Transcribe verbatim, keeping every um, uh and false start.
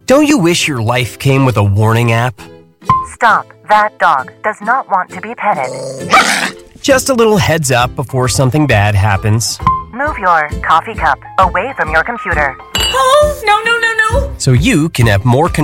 Don't you wish your life came with a warning app? Stop. That dog does not want to be petted. Just a little heads up before something bad happens. Move your coffee cup away from your computer. Oh, no, no, no, no. So you can have more control